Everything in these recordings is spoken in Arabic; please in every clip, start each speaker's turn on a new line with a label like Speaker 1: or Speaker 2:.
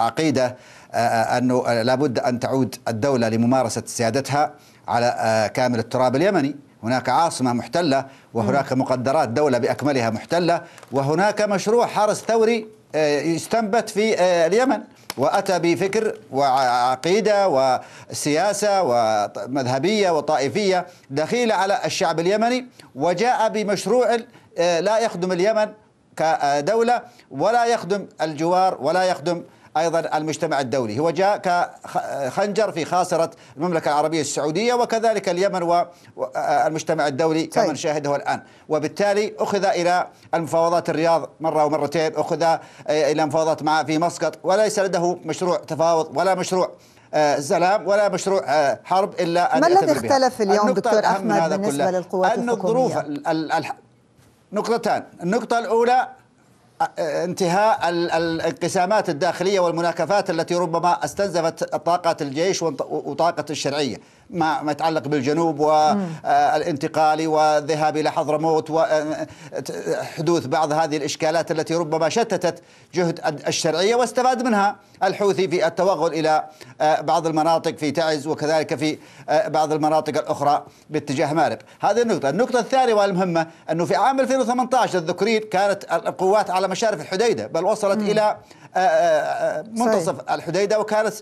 Speaker 1: عقيدة أنه لابد أن تعود الدولة لممارسة سيادتها على كامل التراب اليمني. هناك عاصمة محتلة، وهناك مقدرات دولة بأكملها محتلة، وهناك مشروع حرس ثوري يستنبت في اليمن، وأتى بفكر وعقيدة وسياسة ومذهبية وطائفية دخيلة على الشعب اليمني، وجاء بمشروع لا يخدم اليمن كدولة ولا يخدم الجوار ولا يخدم أيضا المجتمع الدولي. هو جاء كخنجر في خاصرة المملكة العربية السعودية وكذلك اليمن والمجتمع الدولي كما نشاهده الآن. وبالتالي أخذ إلى المفاوضات الرياض مرة ومرتين، أخذ إلى مفاوضات معه في مسقط، وليس لديه مشروع تفاوض ولا مشروع سلام ولا مشروع حرب إلا أن
Speaker 2: ما الذي اختلف اليوم دكتور أحمد بالنسبة للقوات الحكومية؟
Speaker 1: نقطتان. النقطة الأولى انتهاء الانقسامات الداخلية والمناكفات التي ربما استنزفت طاقة الجيش وطاقة الشرعية، ما يتعلق بالجنوب والانتقال والذهاب إلى حضرموت وحدوث بعض هذه الإشكالات التي ربما شتتت جهد الشرعية، واستفاد منها الحوثي في التوغل إلى بعض المناطق في تعز وكذلك في بعض المناطق الأخرى باتجاه مارب. هذه النقطة. النقطة الثانية والمهمة أنه في عام 2018 تذكرين كانت القوات على مشارف الحديدة، بل وصلت إلى منتصف الحديدة وكانت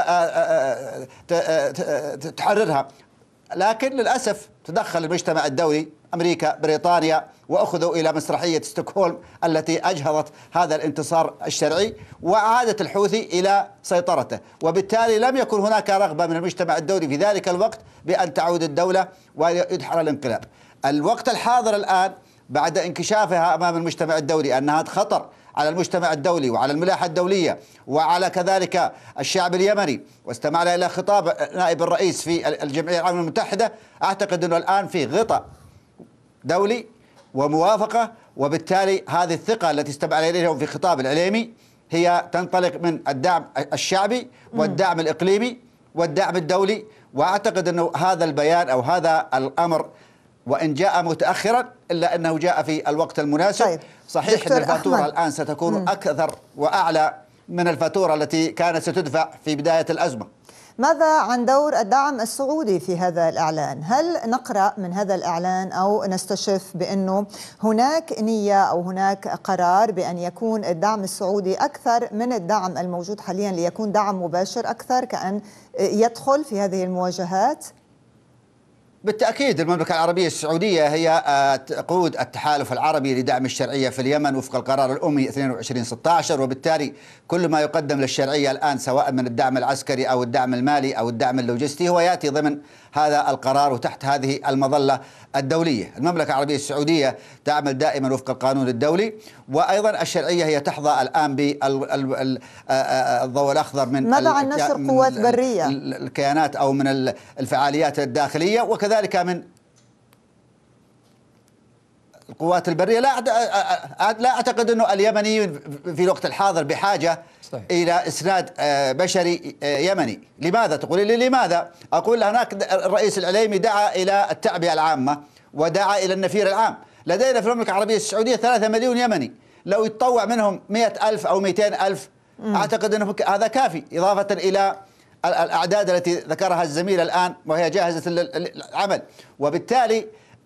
Speaker 1: تحررها، لكن للأسف تدخل المجتمع الدولي، أمريكا، بريطانيا، وأخذوا إلى مسرحية ستوكهولم التي أجهضت هذا الانتصار الشرعي، وعادت الحوثي إلى سيطرته. وبالتالي لم يكن هناك رغبة من المجتمع الدولي في ذلك الوقت بأن تعود الدولة ويدحر الانقلاب. الوقت الحاضر الآن بعد انكشافها أمام المجتمع الدولي أنها خطر على المجتمع الدولي وعلى الملاحة الدولية وعلى كذلك الشعب اليمني، واستمعنا إلى خطاب نائب الرئيس في الجمعية العامة المتحدة، أعتقد أنه الآن في غطاء دولي وموافقة، وبالتالي هذه الثقة التي استمعنا إليها في خطاب العليمي هي تنطلق من الدعم الشعبي والدعم الإقليمي والدعم الدولي. وأعتقد أنه هذا البيان أو هذا الأمر وإن جاء متأخرا إلا أنه جاء في الوقت المناسب.
Speaker 2: طيب.
Speaker 1: صحيح أن الفاتورة الآن ستكون أكثر وأعلى من الفاتورة التي كانت ستدفع في بداية الأزمة.
Speaker 2: ماذا عن دور الدعم السعودي في هذا الإعلان؟ هل نقرأ من هذا الإعلان أو نستشف بأنه هناك نية أو هناك قرار بأن يكون الدعم السعودي أكثر من الدعم الموجود حاليا، ليكون دعم مباشر أكثر كأن يدخل في هذه المواجهات؟
Speaker 1: بالتأكيد المملكة العربية السعودية هي تقود التحالف العربي لدعم الشرعية في اليمن وفق القرار الأممي 2216، وبالتالي كل ما يقدم للشرعية الآن سواء من الدعم العسكري أو الدعم المالي أو الدعم اللوجستي هو يأتي ضمن هذا القرار وتحت هذه المظلة الدولية. المملكة العربية السعودية تعمل دائما وفق القانون الدولي، وأيضا الشرعية هي تحظى الآن بالضوء الأخضر من
Speaker 2: ماذا عن نشر قوات برية
Speaker 1: الكيانات أو من الفعاليات الداخلية وكذلك من القوات البرية. لا أعتقد أنه اليمنيون في الوقت الحاضر بحاجة صحيح إلى إسناد بشري يمني. لماذا تقولي لي لماذا؟ أقول هناك الرئيس العليمي دعا إلى التعبئة العامة ودعا إلى النفير العام. لدينا في المملكة العربية السعودية 3 مليون يمني، لو يتطوع منهم 100,000 أو 200,000 أعتقد أنه هذا كافي، إضافة إلى الأعداد التي ذكرها الزميل الآن وهي جاهزة للعمل. وبالتالي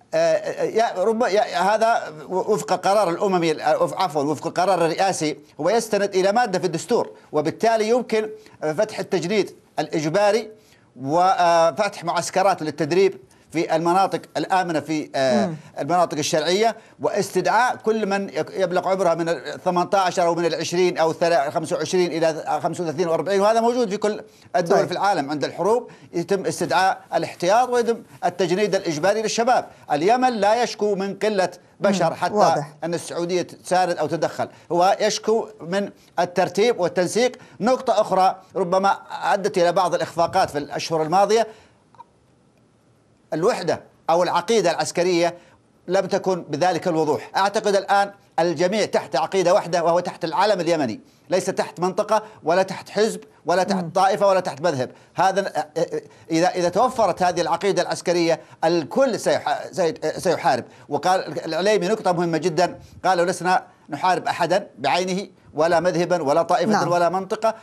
Speaker 1: هذا وفق القرار الأممي، عفوا وفق القرار الرئاسي، هو يستند إلى مادة في الدستور، وبالتالي يمكن فتح التجنيد الإجباري وفتح معسكرات للتدريب في المناطق الآمنة في المناطق الشرعية، واستدعاء كل من يبلغ عمرها من 18 أو من 20 أو 25 إلى 35 و40، وهذا موجود في كل الدول في العالم. عند الحروب يتم استدعاء الاحتياط ويتم التجنيد الإجباري للشباب. اليمن لا يشكو من قلة بشر حتى واضح أن السعودية تساند أو تدخل، هو يشكو من الترتيب والتنسيق. نقطة أخرى ربما أدت إلى بعض الإخفاقات في الأشهر الماضية، الوحدة أو العقيدة العسكرية لم تكن بذلك الوضوح. أعتقد الآن الجميع تحت عقيدة واحدة وهو تحت العلم اليمني، ليس تحت منطقة ولا تحت حزب ولا تحت طائفة ولا تحت مذهب. هذا إذا توفرت هذه العقيدة العسكرية الكل سيحارب. وقال العليمي نقطة مهمة جدا، قالوا لسنا نحارب أحدا بعينه ولا مذهبا ولا طائفة ولا منطقة،